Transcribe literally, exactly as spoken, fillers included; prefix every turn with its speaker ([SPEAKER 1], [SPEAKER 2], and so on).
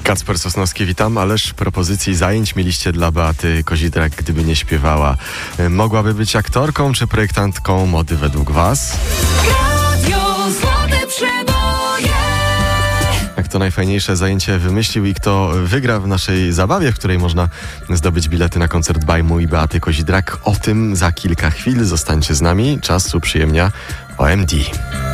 [SPEAKER 1] Kacper Sosnowski, witam. Ależ propozycji zajęć mieliście dla Beaty Kozidrak, gdyby nie śpiewała. Mogłaby być aktorką czy projektantką mody według was?
[SPEAKER 2] Radio Złote Przeboje.
[SPEAKER 1] Jak to najfajniejsze zajęcie wymyślił i kto wygra w naszej zabawie, w której można zdobyć bilety na koncert Bajmu i Beaty Kozidrak. O tym za kilka chwil. Zostańcie z nami. Czas uprzyjemnia O M D.